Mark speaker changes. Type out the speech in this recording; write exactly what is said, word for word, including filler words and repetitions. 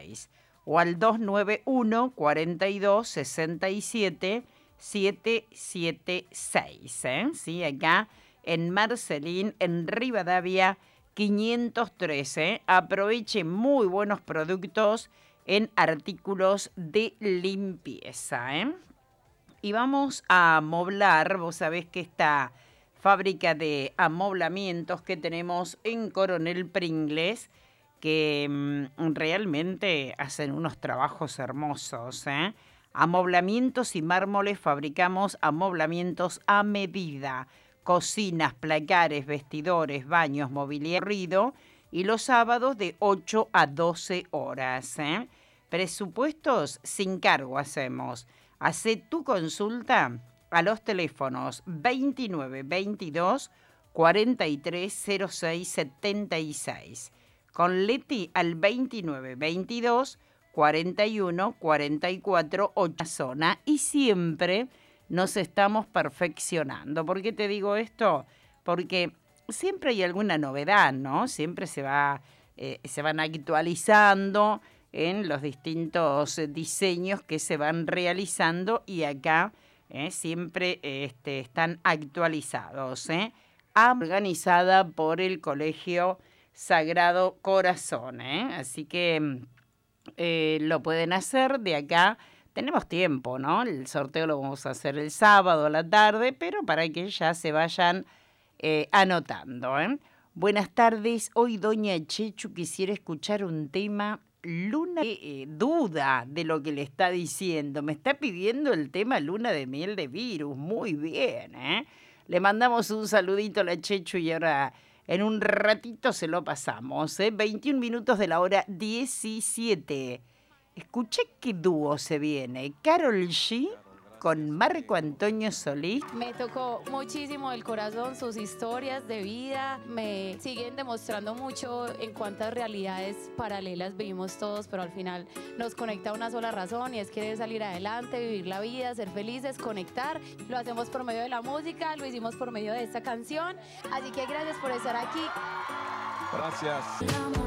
Speaker 1: seis o al dos nueve uno, cuarenta y dos, sesenta y siete, setecientos setenta y seis. ¿eh? Sí, acá en Marcelín, en Rivadavia, quinientos trece. Aproveche muy buenos productos en artículos de limpieza. ¿eh? Y vamos a amoblar, vos sabés que esta fábrica de amoblamientos que tenemos en Coronel Pringles, que mmm, realmente hacen unos trabajos hermosos, ¿eh? Amoblamientos y mármoles, fabricamos amoblamientos a medida, cocinas, placares, vestidores, baños, mobiliario, y los sábados de ocho a doce horas. ¿eh? Presupuestos sin cargo hacemos. Hacé tu consulta a los teléfonos veintinueve veintidós cuarenta y tres cero seis setenta y seis. Con Leti al veintinueve veintidós cuarenta y uno cuarenta y cuatro ocho zona, y siempre nos estamos perfeccionando. ¿Por qué te digo esto? Porque siempre hay alguna novedad, ¿no? Siempre se va, eh, se van actualizando en los distintos diseños que se van realizando, y acá eh, siempre eh, este, están actualizados. ¿eh? Organizada por el Colegio Sagrado Corazón. ¿eh? Así que eh, lo pueden hacer de acá. Tenemos tiempo, ¿no? El sorteo lo vamos a hacer el sábado a la tarde, pero para que ya se vayan eh, anotando. ¿eh? Buenas tardes. Hoy doña Chechu quisiera escuchar un tema. Luna eh, duda de lo que le está diciendo. Me está pidiendo el tema Luna de Miel de Virus. Muy bien, ¿eh? Le mandamos un saludito a la Chechu y ahora en un ratito se lo pasamos. ¿eh? veintiún minutos de la hora diecisiete. Escuché qué dúo se viene. Karol G con Marco Antonio Solís.
Speaker 2: Me tocó muchísimo el corazón, sus historias de vida me siguen demostrando mucho en cuántas realidades paralelas vivimos todos, pero al final nos conecta una sola razón, y es querer salir adelante, vivir la vida, ser felices, conectar. Lo hacemos por medio de la música, lo hicimos por medio de esta canción, así que gracias por estar aquí.
Speaker 3: Gracias.